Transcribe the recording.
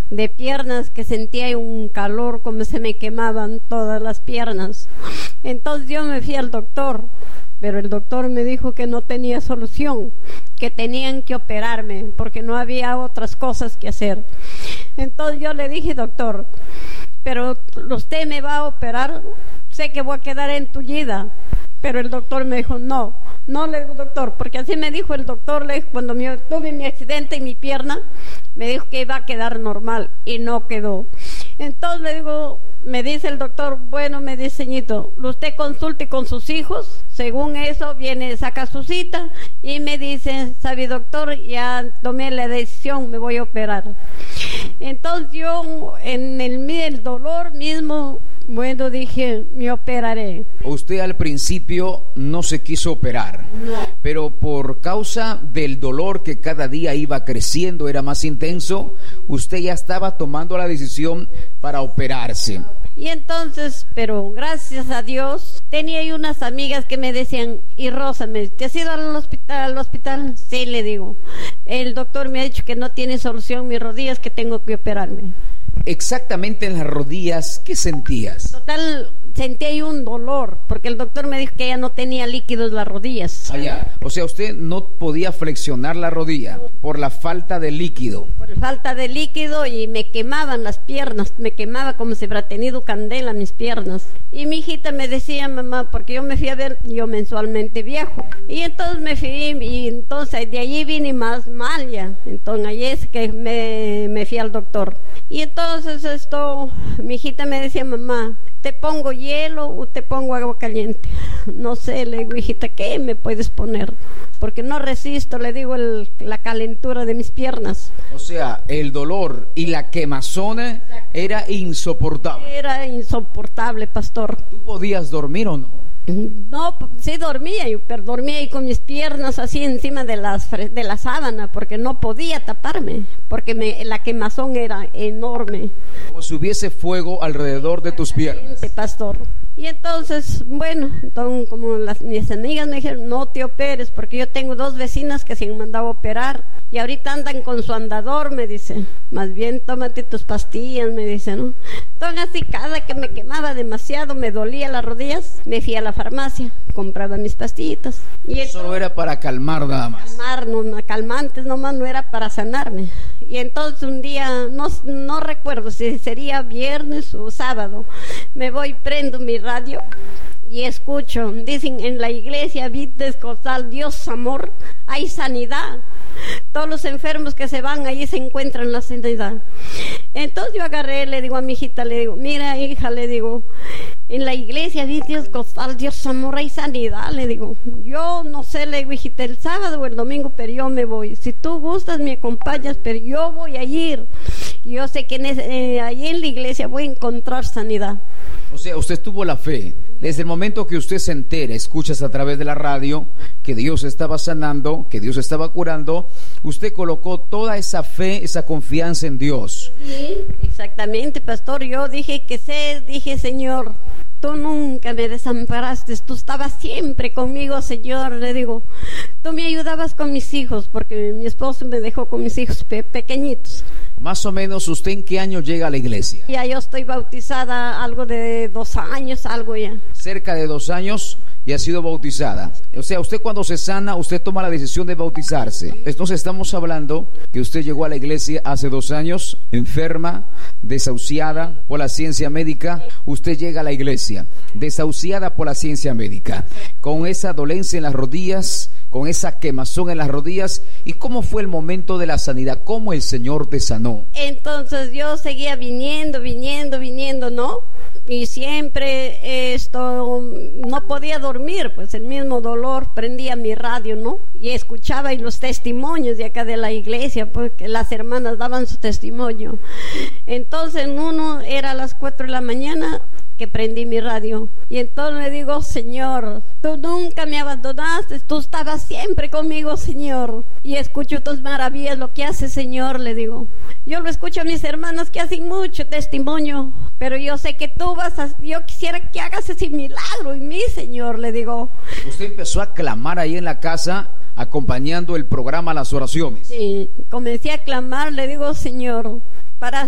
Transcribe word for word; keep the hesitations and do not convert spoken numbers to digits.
de piernas, que sentía un calor como se me quemaban todas las piernas. Entonces yo me fui al doctor, pero el doctor me dijo que no tenía solución, que tenían que operarme porque no había otras cosas que hacer. Entonces yo le dije, doctor, pero usted me va a operar, sé que voy a quedar entullida. Pero el doctor me dijo, no, no le digo, doctor, porque así me dijo el doctor, le dijo, cuando me, tuve mi accidente en mi pierna, me dijo que iba a quedar normal y no quedó. Entonces le digo, me dice el doctor, bueno, me dice, señorito, usted consulte con sus hijos, según eso viene, saca su cita y me dice, sabe doctor, ya tomé la decisión, me voy a operar. Entonces yo en el, el dolor mismo, bueno, dije, me operaré. Usted al principio no se quiso operar, no. Pero por causa del dolor que cada día iba creciendo, era más intenso, usted ya estaba tomando la decisión para operarse. Y entonces, pero gracias a Dios, tenía ahí unas amigas que me decían, y Rosa, me, ¿te has ido al hospital, al hospital? Sí, le digo, el doctor me ha dicho que no tiene solución mis rodillas, que tengo que operarme. Exactamente en las rodillas, ¿qué sentías? Total, sentí ahí un dolor, porque el doctor me dijo que ella no tenía líquidos en las rodillas. Ah, ya. O sea, usted no podía flexionar la rodilla por la falta de líquido. Por falta de líquido, y me quemaban las piernas, me quemaba como si hubiera tenido candela mis piernas. Y mi hijita me decía, mamá, porque yo me fui a ver, yo mensualmente viajo. Y entonces me fui, y entonces de allí vine más mal ya. Entonces ahí es que me, me fui al doctor. Y entonces esto, mi hijita me decía, mamá, ¿te pongo hielo o te pongo agua caliente? No sé, le digo, hijita, ¿qué me puedes poner? Porque no resisto, le digo, el, la calentura de mis piernas. O sea, el dolor y la quemazón era insoportable. Era insoportable, pastor. ¿Tú podías dormir o no? No, sí dormía, pero dormía ahí con mis piernas así encima de, las, de la sábana, porque no podía taparme, porque me, la quemazón era enorme. Como si hubiese fuego alrededor de tus piernas. Pastor. Y entonces, bueno, entonces, como las, mis amigas me dijeron, no te operes, porque yo tengo dos vecinas que se han mandado a operar, y ahorita andan con su andador, me dice, más bien tómate tus pastillas, me dice, ¿no? Entonces así, cada que me quemaba demasiado, me dolía las rodillas, me fui a la farmacia, compraba mis pastillitas. Y eso solo era para calmar nada más. Calmar, no, calmantes nomás, no era para sanarme. Y entonces un día, no, no recuerdo si sería viernes o sábado, me voy, prendo mi radio y escucho, dicen, en la iglesia Pentecostal Dios Amor hay sanidad. Todos los enfermos que se van, ahí se encuentran la sanidad. Entonces yo agarré, le digo a mi hijita, le digo, mira hija, le digo, en la iglesia Pentecostal Dios Amor hay sanidad, le digo. Yo no sé, le digo, hijita, el sábado o el domingo, pero yo me voy. Si tú gustas, me acompañas, pero yo voy a ir. Yo sé que en ese, eh, ahí en la iglesia voy a encontrar sanidad. O sea, usted tuvo la fe. Desde el momento que usted se entera, escuchas a través de la radio que Dios estaba sanando, que Dios estaba curando, usted colocó toda esa fe, esa confianza en Dios. Sí, exactamente, pastor. Yo dije que sé, dije, Señor, tú nunca me desamparaste, tú estabas siempre conmigo, Señor. Le digo, tú me ayudabas con mis hijos, porque mi esposo me dejó con mis hijos pe- pequeñitos. Más o menos, ¿usted en qué año llega a la iglesia? Ya yo estoy bautizada algo de dos años, algo ya. Cerca de dos años y ha sido bautizada. O sea, usted cuando se sana, usted toma la decisión de bautizarse. Entonces estamos hablando que usted llegó a la iglesia hace dos años, enferma, desahuciada por la ciencia médica. Usted llega a la iglesia, desahuciada por la ciencia médica, con esa dolencia en las rodillas, con esa quemazón en las rodillas. ¿Y cómo fue el momento de la sanidad? ¿Cómo el Señor te sanó? Entonces yo seguía viniendo, viniendo, viniendo, ¿no? Y siempre esto, no podía dormir, pues el mismo dolor, prendía mi radio, ¿no? Y escuchaba y los testimonios de acá de la iglesia, porque las hermanas daban su testimonio. Entonces uno era a las cuatro de la mañana que prendí mi radio, y entonces le digo, Señor, tú nunca me abandonaste, tú estabas siempre conmigo, Señor, y escucho tus maravillas, lo que haces, Señor, le digo. Yo lo escucho a mis hermanas que hacen mucho testimonio, pero yo sé que tú vas a, yo quisiera que hagas ese milagro en mí, Señor, le digo. Usted empezó a clamar ahí en la casa, acompañando el programa Las Oraciones. Sí, comencé a clamar, le digo, Señor, para